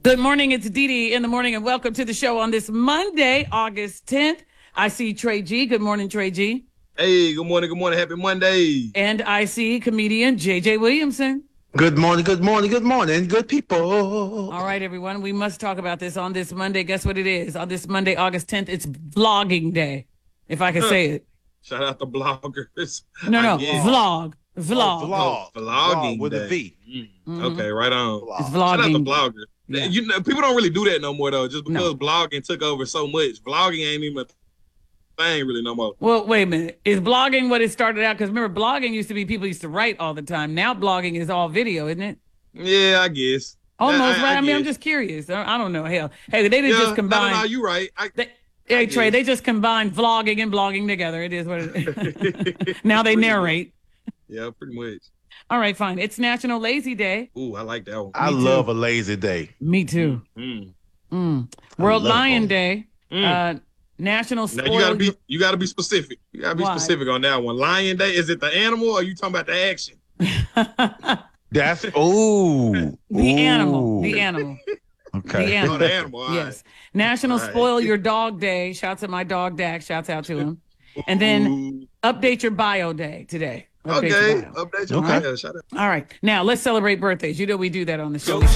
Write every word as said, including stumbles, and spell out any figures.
Good morning. It's Dee Dee in the morning, and welcome to the show on this Monday, August tenth. I see Trey G. Good morning, Trey G. Hey, good morning, good morning. Happy Monday. And I see comedian J J Williamson. Good morning, good morning, good morning, good people. All right, everyone. We must talk about this on this Monday. Guess what it is? On this Monday, August tenth, it's vlogging day, if I can say it. Shout out to bloggers. No, no, vlog. Vlog. Oh, vlog. Oh, vlogging Vlog with day. a V. Mm. Okay, right on. It's Shout out to vlogging. bloggers. Yeah. You know, people don't really do that no more though, just because No. blogging took over so much. Vlogging ain't even a thing really no more. Well, wait a minute. Is blogging what it started out? Because remember, blogging used to be people used to write all the time. Now blogging is all video, isn't it? Yeah, I guess. Almost, I, right? I, mean, I'm guess. just curious. I, I don't know. Hell, hey, they did yeah, just combine. No, no, no, you right. I, They, hey, Trey, guess. they just combined vlogging and blogging together. It is what it is. Now they narrate. Yeah, pretty much. All right, fine. It's National Lazy Day. Ooh, I like that one. I Me too. love a lazy day. Me too. Mm. Mm. World love Lion all- Day. Mm. Uh, National Now Spoil. you gotta be you gotta be specific. You gotta be Why? specific on that one. Lion Day, is it the animal or are you talking about the action? That's ooh. the ooh. animal. The animal. Okay. The Oh, animal. the animal. all Yes. National All right. Spoil Your Dog Day. Shouts at my dog Dak. Shouts out to him. right. And then Ooh. Update Your Bio Day today. Update Okay, your bio. update your Okay. bio. Shout out. All right. Now let's celebrate birthdays. You know we do that on the show. Go